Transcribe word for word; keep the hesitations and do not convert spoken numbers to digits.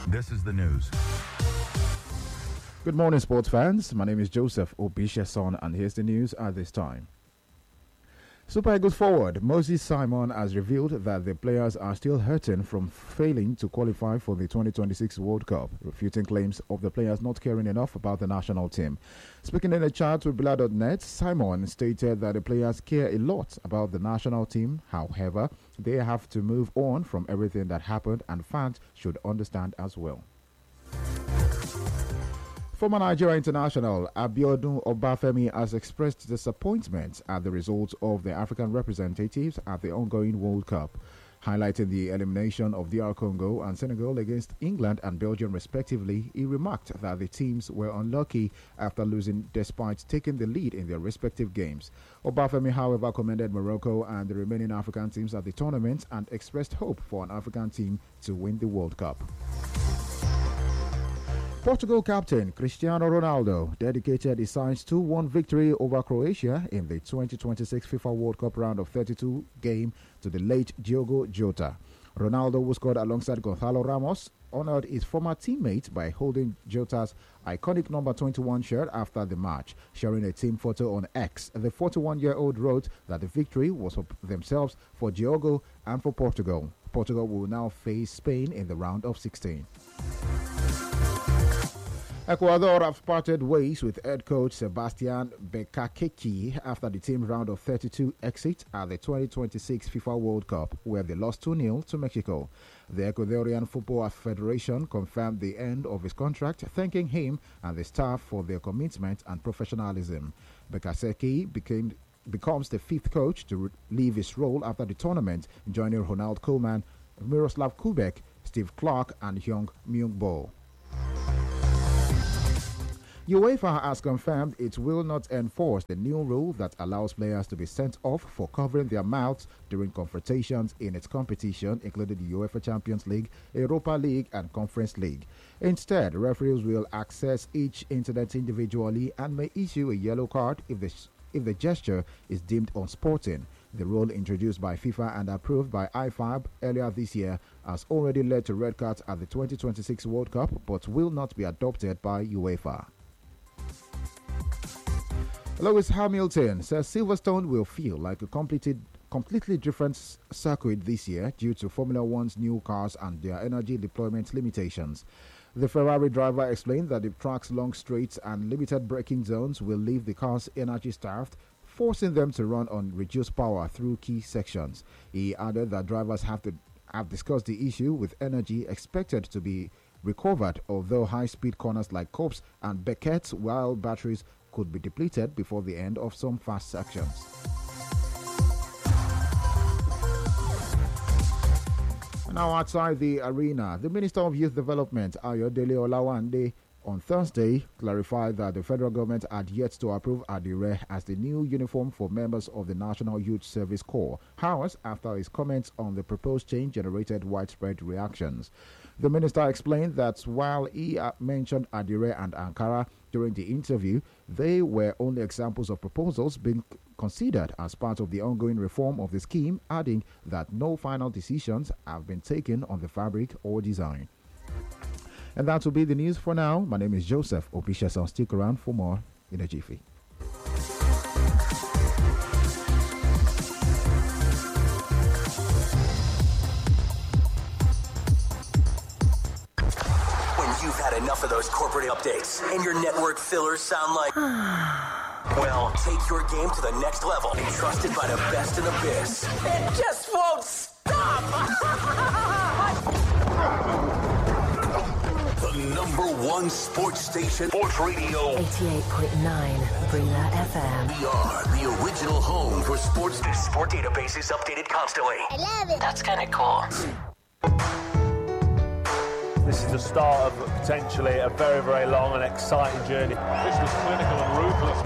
This is the news. Good morning, sports fans. My name is Joseph Obishason, and here's the news at this time. Super Eagles forward Moses Simon has revealed that the players are still hurting from failing to qualify for the twenty twenty-six World Cup, refuting claims of the players not caring enough about the national team. Speaking in a chat with Bila dot net, Simon stated that the players care a lot about the national team. However, they have to move on from everything that happened, and fans should understand as well. Former Nigeria international Abiodun Obafemi has expressed disappointment at the results of the African representatives at the ongoing World Cup, highlighting the elimination of D R Congo and Senegal against England and Belgium respectively. He remarked that the teams were unlucky after losing despite taking the lead in their respective games. Obafemi, however, commended Morocco and the remaining African teams at the tournament and expressed hope for an African team to win the World Cup. Portugal captain Cristiano Ronaldo dedicated his side's two one victory over Croatia in the twenty twenty-six FIFA World Cup round of thirty-two game to the late Diogo Jota. Ronaldo, who scored alongside Gonzalo Ramos, honored his former teammate by holding Jota's iconic number twenty-one shirt after the match. Sharing a team photo on X, the forty-one-year-old wrote that the victory was for themselves, for Diogo, and for Portugal. Portugal will now face Spain in the round of sixteen. Ecuador have parted ways with head coach Sebastian Bekakeki after the team's round of thirty-two exit at the twenty twenty-six FIFA World Cup, where they lost two nil to Mexico. The Ecuadorian Football Federation confirmed the end of his contract, thanking him and the staff for their commitment and professionalism. Bekakeki became becomes the fifth coach to re- leave his role after the tournament, joining Ronald Koeman, Miroslav Kubek, Steve Clark, and Hyung Myung-bo. UEFA has confirmed it will not enforce the new rule that allows players to be sent off for covering their mouths during confrontations in its competition, including the UEFA Champions League, Europa League, and Conference League. Instead, referees will assess each incident individually and may issue a yellow card if the, if the gesture is deemed unsporting. The rule, introduced by FIFA and approved by I F A B earlier this year, has already led to red cards at the twenty twenty-six World Cup, but will not be adopted by UEFA. Lewis Hamilton says Silverstone will feel like a completed, completely different circuit this year due to Formula One's new cars and their energy deployment limitations. The Ferrari driver explained that the track's long straights and limited braking zones will leave the cars energy starved, forcing them to run on reduced power through key sections. He added that drivers have to have discussed the issue with energy expected to be recovered, although high-speed corners like Copse and Beckett, while batteries could be depleted before the end of some fast sections. Now outside the arena, the Minister of Youth Development, Ayodele Olawande, on Thursday clarified that the federal government had yet to approve Adire as the new uniform for members of the National Youth Service Corps, hours after his comments on the proposed change generated widespread reactions. The minister explained that while he mentioned Adire and Ankara during the interview, they were only examples of proposals being considered as part of the ongoing reform of the scheme, adding that no final decisions have been taken on the fabric or design. And that will be the news for now. My name is Joseph Obishason. Stick around for more in a jiffy. When you've had enough of those corporate updates and your network fillers sound like... well, take your game to the next level. Trusted by the best in the biz. It just won't stop! The number one sports station, Sports Radio. eighty-eight point nine, Brila F M. We are the original home for sports. The sport database is updated constantly. I love it. That's kind of cool. This is the start of potentially a very, very long and exciting journey. This was clinical and ruthless.